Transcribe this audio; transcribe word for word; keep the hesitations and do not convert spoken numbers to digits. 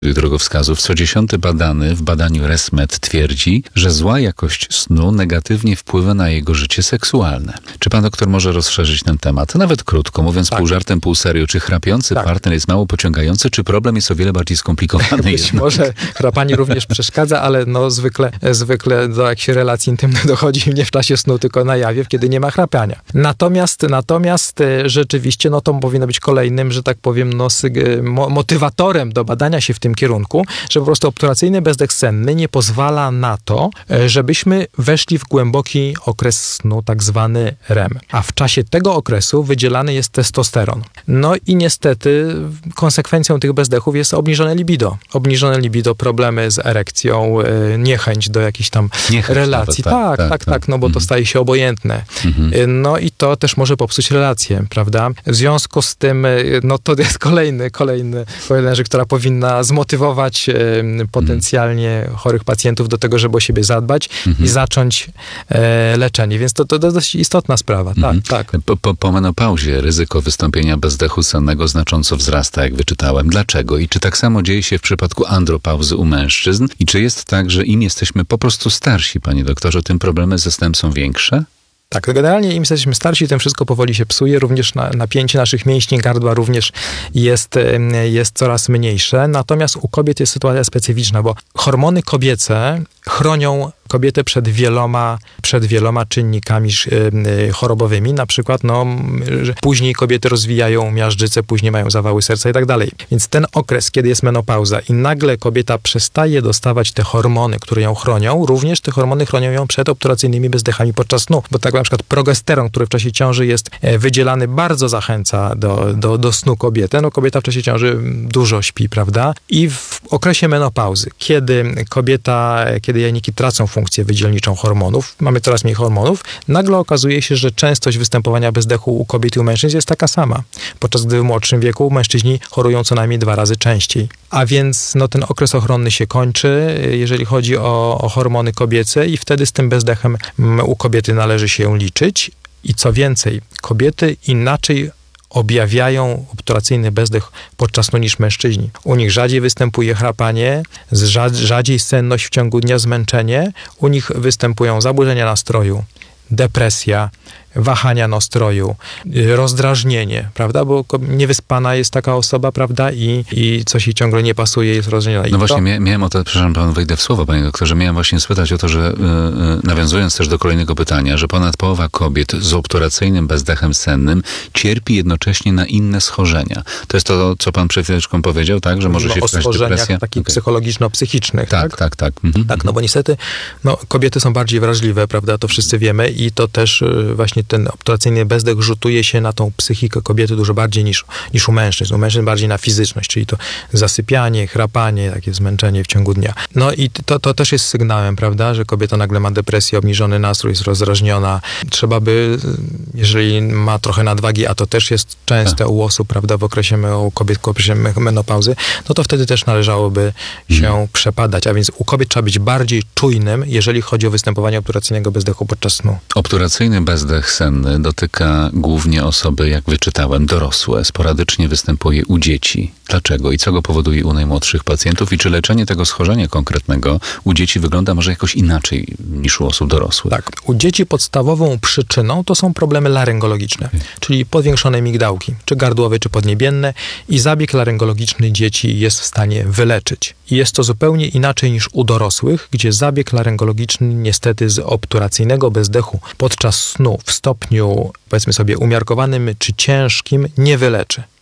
drogowskazów. Co dziesiąty badany w badaniu ResMed twierdzi, że zła jakość snu negatywnie wpływa na jego życie seksualne. Czy pan doktor może rozszerzyć ten temat? Nawet krótko, mówiąc tak. pół żartem, pół serio. Czy chrapiący tak. partner jest mało pociągający, czy problem jest o wiele bardziej skomplikowany? Być jednak? może chrapanie również przeszkadza, ale no zwykle, zwykle do jakichś relacji intymnych dochodzi nie w czasie snu, tylko na jawie, kiedy nie ma chrapania. Natomiast, natomiast rzeczywiście, no to powinno być kolejnym, że tak powiem, no, motywatorem do badania się w tym kierunku, że po prostu obturacyjny bezdech senny nie pozwala na to, żebyśmy weszli w głęboki okres snu, tak zwany R E M. A w czasie tego okresu wydzielany jest testosteron. No i niestety konsekwencją tych bezdechów jest obniżone libido. Obniżone libido, problemy z erekcją, niechęć do jakichś tam niechęć relacji. Nawet, tak, tak, tak, tak, no bo mhm. to staje się obojętne. Mhm. No i to też może popsuć relacje, prawda? W związku z tym, no to jest kolejny, kolejny, kolejna rzecz, która powinna zmotywować e, potencjalnie chorych pacjentów do tego, żeby o siebie zadbać mhm. i zacząć e, leczenie. Więc to, to, to dość istotna sprawa. Mhm. Tak, tak. Po, po, po menopauzie ryzyko wystąpienia bezdechu sennego znacząco wzrasta, jak wyczytałem. Dlaczego? I czy tak samo dzieje się w przypadku andropauzy u mężczyzn? I czy jest tak, że im jesteśmy po prostu starsi, panie doktorze, tym problemy ze snem są większe? Tak, generalnie im jesteśmy starsi, tym wszystko powoli się psuje, również na, napięcie naszych mięśni gardła również jest, jest coraz mniejsze, natomiast u kobiet jest sytuacja specyficzna, bo hormony kobiece chronią kobietę przed wieloma, przed wieloma czynnikami chorobowymi, na przykład no, że później kobiety rozwijają miażdżycę, później mają zawały serca i tak dalej. Więc ten okres, kiedy jest menopauza i nagle kobieta przestaje dostawać te hormony, które ją chronią, również te hormony chronią ją przed obturacyjnymi bezdechami podczas snu, bo tak na przykład progesteron, który w czasie ciąży jest wydzielany, bardzo zachęca do, do, do snu kobietę. No kobieta w czasie ciąży dużo śpi, prawda? I w okresie menopauzy, kiedy kobieta, kiedy jajniki tracą funkcję wydzielniczą hormonów, mamy coraz mniej hormonów, nagle okazuje się, że częstość występowania bezdechu u kobiet i u mężczyzn jest taka sama. Podczas gdy w młodszym wieku mężczyźni chorują co najmniej dwa razy częściej. A więc no, ten okres ochronny się kończy, jeżeli chodzi o, o hormony kobiece i wtedy z tym bezdechem u kobiety należy się liczyć. I co więcej, kobiety inaczej objawiają obturacyjny bezdech podczas snu niż mężczyźni. U nich rzadziej występuje chrapanie, rzadziej senność w ciągu dnia, zmęczenie. U nich występują zaburzenia nastroju, depresja, wahania nastroju, rozdrażnienie, prawda? Bo niewyspana jest taka osoba, prawda? I, i coś jej ciągle nie pasuje, jest rozdrażniona. No właśnie, to... miałem o to, przepraszam, pan wejdę w słowo, panie doktorze, miałem właśnie spytać o to, że yy, nawiązując też do kolejnego pytania, że ponad połowa kobiet z obturacyjnym bezdechem sennym cierpi jednocześnie na inne schorzenia. To jest to, co pan przed chwileczką powiedział, tak? Że może no, się wpaść depresja? O schorzeniach takich okay. psychologiczno-psychicznych, tak? Tak, tak, tak. Mhm. Tak, no bo niestety no, kobiety są bardziej wrażliwe, prawda? To wszyscy wiemy i to też yy, właśnie ten obturacyjny bezdech rzutuje się na tą psychikę kobiety dużo bardziej niż, niż u mężczyzn. U mężczyzn bardziej na fizyczność, czyli to zasypianie, chrapanie, takie zmęczenie w ciągu dnia. No i to, to też jest sygnałem, prawda, że kobieta nagle ma depresję, obniżony nastrój, jest rozdrażniona. Trzeba by, jeżeli ma trochę nadwagi, a to też jest częste u osób, prawda, w okresie u kobiet w okresie menopauzy, no to wtedy też należałoby się hmm. przepadać. A więc u kobiet trzeba być bardziej czujnym, jeżeli chodzi o występowanie obturacyjnego bezdechu podczas snu. Obturacyjny bezdech senny dotyka głównie osoby, jak wyczytałem, dorosłe. Sporadycznie występuje u dzieci. Dlaczego? I co go powoduje u najmłodszych pacjentów? I czy leczenie tego schorzenia konkretnego u dzieci wygląda może jakoś inaczej niż u osób dorosłych? Tak. U dzieci podstawową przyczyną to są problemy laryngologiczne, okay. czyli powiększone migdałki, czy gardłowe, czy podniebienne i zabieg laryngologiczny dzieci jest w stanie wyleczyć. I jest to zupełnie inaczej niż u dorosłych, gdzie zabieg laryngologiczny niestety z obturacyjnego bezdechu podczas snu w stopniu, powiedzmy sobie, umiarkowanym czy ciężkim nie wyleczy.